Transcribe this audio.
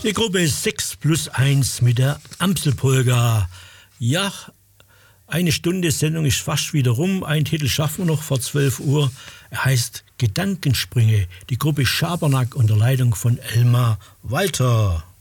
Die Gruppe 6 plus 1 mit der Amselpolka. Ja, eine Stunde Sendung ist fast wieder rum. Ein Titel schaffen wir noch vor 12 Uhr. Er heißt Gedankensprünge. Die Gruppe Schabernack unter Leitung von Elmar Walter.